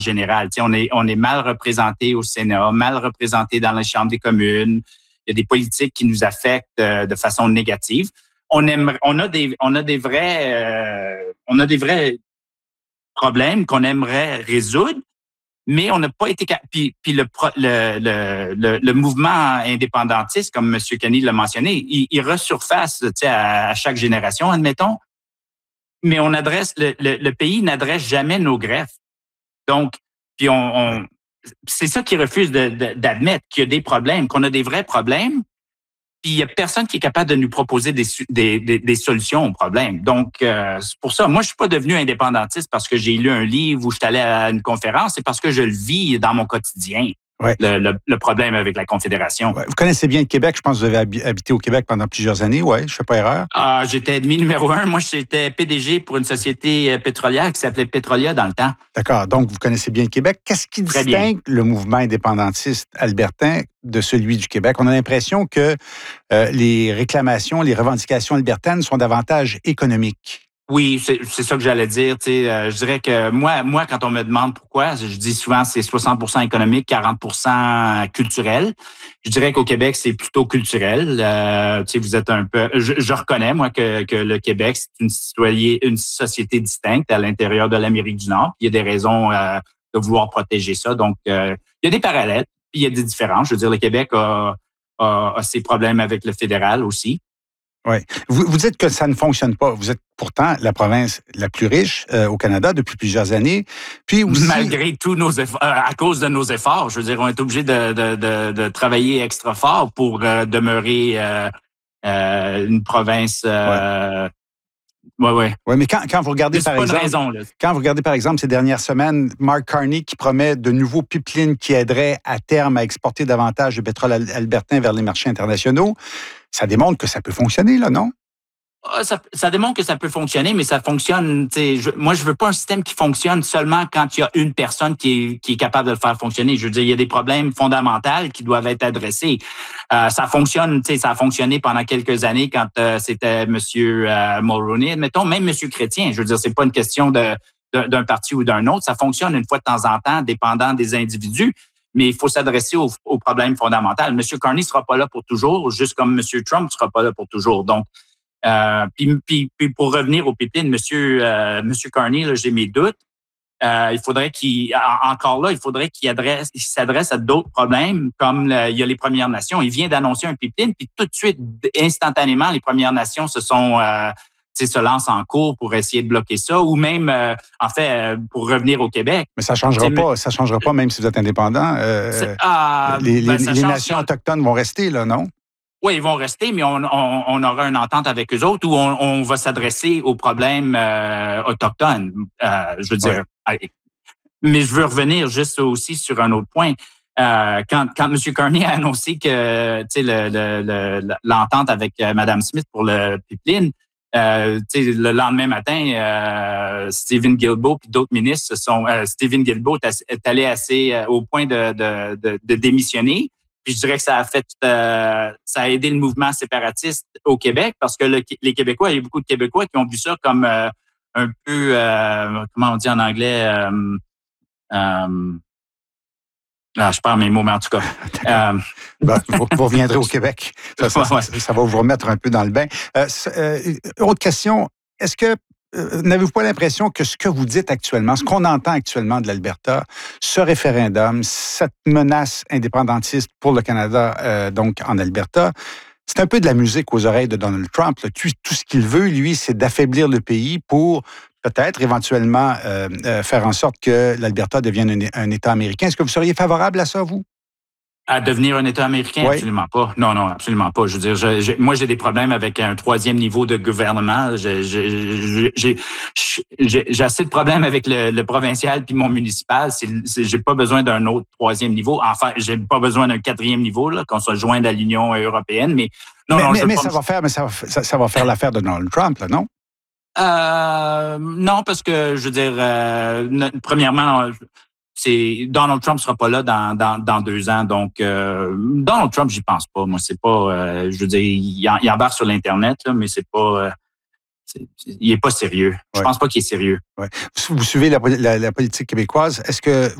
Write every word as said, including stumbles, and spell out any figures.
général. Tu sais, on est, on est mal représenté au Sénat, mal représenté dans la Chambre des communes. Il y a des politiques qui nous affectent euh, de façon négative. On aime, on a des, on a des vrais, euh, on a des vrais problèmes qu'on aimerait résoudre, mais on n'a pas été. Puis, puis le, le, le, le, le mouvement indépendantiste, comme M. Kenney l'a mentionné, il, il resurface, tu sais, à, à chaque génération, admettons. Mais on adresse le, le, le pays n'adresse jamais nos greffes. Donc, puis on, on c'est ça qui refuse de, de, d'admettre qu'il y a des problèmes, qu'on a des vrais problèmes. Puis il y a personne qui est capable de nous proposer des, des, des, des solutions aux problèmes. Donc, euh, c'est pour ça, moi, je suis pas devenu indépendantiste parce que j'ai lu un livre ou je suis allé à une conférence, c'est parce que je le vis dans mon quotidien. Ouais. Le, le, le problème avec la Confédération. Ouais. Vous connaissez bien le Québec. Je pense que vous avez habité au Québec pendant plusieurs années. Oui, je fais pas erreur. Ah, j'étais ennemi numéro un. Moi, j'étais P D G pour une société pétrolière qui s'appelait Pétrolia dans le temps. D'accord. Donc, vous connaissez bien le Québec. Qu'est-ce qui Très distingue bien. le mouvement indépendantiste albertain de celui du Québec? On a l'impression que euh, les réclamations, les revendications albertaines sont davantage économiques. Oui, c'est, c'est ça que j'allais dire. Tu sais, euh, je dirais que moi, moi, quand on me demande pourquoi, je dis souvent c'est soixante pour cent économique, quarante pour cent culturel. Je dirais qu'au Québec, c'est plutôt culturel. Euh, tu sais, vous êtes un peu. Je, je reconnais moi que, que le Québec c'est une citoyen, une société distincte à l'intérieur de l'Amérique du Nord. Il y a des raisons euh, de vouloir protéger ça. Donc, euh, il y a des parallèles, puis il y a des différences. Je veux dire, le Québec a, a, a ses problèmes avec le fédéral aussi. Oui. Vous, vous dites que ça ne fonctionne pas. Vous êtes pourtant la province la plus riche euh, au Canada depuis plusieurs années. Puis aussi... Malgré tous nos efforts, à cause de nos efforts, je veux dire, on est obligé de, de, de, de travailler extra fort pour euh, demeurer euh, euh, une province. Euh, ouais, ouais. Oui, mais quand, quand vous regardez c'est par pas exemple, une raison, là. quand vous regardez par exemple ces dernières semaines, Mark Carney qui promet de nouveaux pipelines qui aideraient à terme à exporter davantage de pétrole albertain vers les marchés internationaux. Ça démontre que ça peut fonctionner, là, non? Ça, ça démontre que ça peut fonctionner, mais ça fonctionne. Je, moi, je veux pas un système qui fonctionne seulement quand il y a une personne qui est, qui est capable de le faire fonctionner. Je veux dire, il y a des problèmes fondamentaux qui doivent être adressés. Euh, ça fonctionne, ça a fonctionné pendant quelques années quand euh, c'était M. Euh, Mulroney, admettons, même M. Chrétien. Je veux dire, c'est pas une question de, de, d'un parti ou d'un autre. Ça fonctionne une fois de temps en temps, dépendant des individus. Mais il faut s'adresser aux, aux problèmes fondamentaux. M. Carney sera pas là pour toujours, juste comme M. Trump sera pas là pour toujours. Donc, euh, puis, puis, puis pour revenir au pipeline, M. Euh, M. Carney, là, j'ai mes doutes. Euh, il faudrait qu'il, encore là, il faudrait qu'il adresse, qu'il s'adresse à d'autres problèmes, comme le, il y a les Premières Nations. Il vient d'annoncer un pipeline, puis tout de suite, instantanément, les Premières Nations se sont euh, se lancent en cours pour essayer de bloquer ça, ou même, euh, en fait, euh, pour revenir au Québec. Mais ça changera pas, mais, ça changera pas même si vous êtes indépendant. Euh, ah, les ben, les, les nations si on... autochtones vont rester, là, non? Oui, ils vont rester, mais on, on, on aura une entente avec eux autres où on, on va s'adresser aux problèmes euh, autochtones. Euh, je veux dire, ouais. Mais je veux revenir juste aussi sur un autre point. Euh, quand, quand M. Carney a annoncé que, tu sais, le, le, le, l'entente avec euh, Mme Smith pour le pipeline, euh, tu sais, le lendemain matin, euh, Stephen Guilbeault et d'autres ministres se sont, euh, Stephen Guilbeault est allé assez euh, au point de, de, de, de démissionner. Puis je dirais que ça a fait, euh, ça a aidé le mouvement séparatiste au Québec parce que le, les Québécois, il y a beaucoup de Québécois qui ont vu ça comme euh, un peu, euh, comment on dit en anglais, euh, euh, ah, je perds mes mots, mais en tout cas. Euh, ben, vous, vous reviendrez au Québec. Ça, ça, ça, ça, ça va vous remettre un peu dans le bain. Euh, euh, autre question, est-ce que Euh, n'avez-vous pas l'impression que ce que vous dites actuellement, ce qu'on entend actuellement de l'Alberta, ce référendum, cette menace indépendantiste pour le Canada, euh, donc en Alberta, c'est un peu de la musique aux oreilles de Donald Trump. Là. Tout, tout ce qu'il veut, lui, c'est d'affaiblir le pays pour peut-être éventuellement euh, euh, faire en sorte que l'Alberta devienne un, un État américain. Est-ce que vous seriez favorable à ça, vous? À devenir un État américain? Oui. Absolument pas. Non, non, absolument pas. Je veux dire, je, je, moi, j'ai des problèmes avec un troisième niveau de gouvernement. Je, je, j'ai, j'ai, j'ai assez de problèmes avec le, le provincial puis mon municipal. C'est, c'est, j'ai pas besoin d'un autre troisième niveau. Enfin, j'ai pas besoin d'un quatrième niveau, là, qu'on soit joint à l'Union européenne. Mais non, mais, non, mais, mais pas... ça va faire, mais ça, ça, ça va faire l'affaire de Donald Trump, là, non? Euh, non, parce que je veux dire, euh, premièrement. C'est Donald Trump sera pas là dans dans, dans deux ans, donc euh, Donald Trump, j'y pense pas. Moi, c'est pas, euh, je veux dire, il, il embarque sur l'internet là, mais c'est pas, euh, il est pas sérieux. Je ouais. pense pas qu'il est sérieux. Ouais. Vous suivez la, la, la politique québécoise. Est-ce que